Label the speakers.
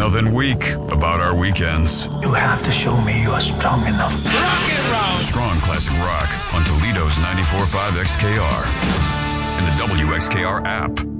Speaker 1: nothing weak about our weekends.
Speaker 2: You have to show me you are strong enough.
Speaker 3: Rock and roll!
Speaker 1: Strong classic rock on Toledo's 94.5 XKR and the WXKR app.